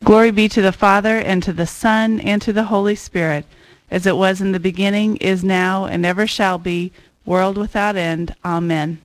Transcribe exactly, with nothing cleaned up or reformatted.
Glory be to the Father, and to the Son, and to the Holy Spirit, as it was in the beginning, is now, and ever shall be, world without end. Amen.